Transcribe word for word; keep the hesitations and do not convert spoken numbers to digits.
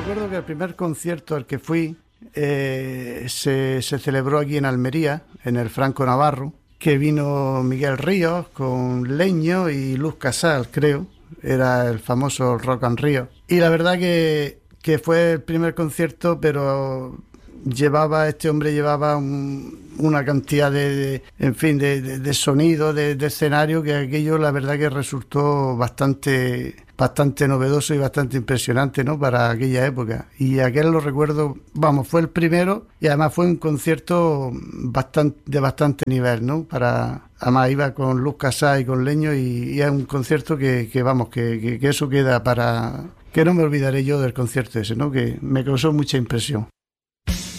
recuerdo que el primer concierto al que fui eh, se, se celebró aquí en Almería, en el Franco Navarro, que vino Miguel Ríos con Leño y Luz Casal, creo, era el famoso Rock and Río. Y la verdad que, que fue el primer concierto, pero llevaba, este hombre llevaba un, una cantidad de, de, en fin, de, de, de sonido, de, de escenario, que aquello la verdad que resultó bastante... bastante novedoso y bastante impresionante, ¿no?, para aquella época. Y aquel lo recuerdo, vamos, fue el primero y además fue un concierto bastante, de bastante nivel, ¿no? Para, además iba con Luz Casal y con Leño y, y es un concierto que, que vamos, que, que, que eso queda para... que no me olvidaré yo del concierto ese, ¿no?, que me causó mucha impresión.